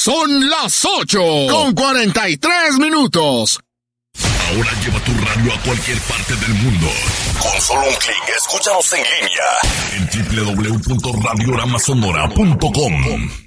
Son las 8:43. Ahora lleva tu radio a cualquier parte del mundo. Con solo un clic, escúchanos en línea en www.radioramasonora.com.